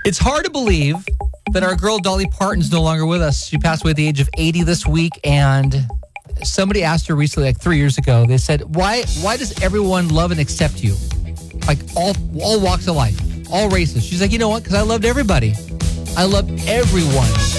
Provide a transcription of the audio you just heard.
It's hard to believe that our girl Dolly Parton's no longer with us. She passed away at the age of 80 this week, and somebody asked her recently, like 3 years ago, they said, why does everyone love and accept you? Like all walks of life, all races. She's like, you know what? Because I loved everybody. I loved everyone.